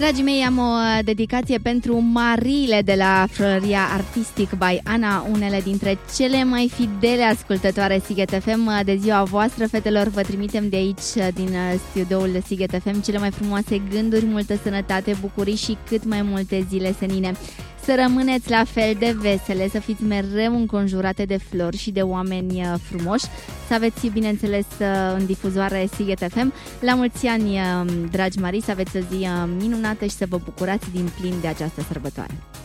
Dragii mei, am o dedicație pentru Marile de la Flăria Artistic by Ana, unele dintre cele mai fidele ascultătoare Sighet FM. De ziua voastră, fetelor, vă trimitem de aici, din studioul de Sighet FM, cele mai frumoase gânduri, multă sănătate, bucurii și cât mai multe zile senine. Să rămâneți la fel de vesele, să fiți mereu înconjurate de flori și de oameni frumoși, să aveți, bineînțeles, în difuzoare Sighet FM. La mulți ani, dragi Marii, să aveți o zi minunată și să vă bucurați din plin de această sărbătoare.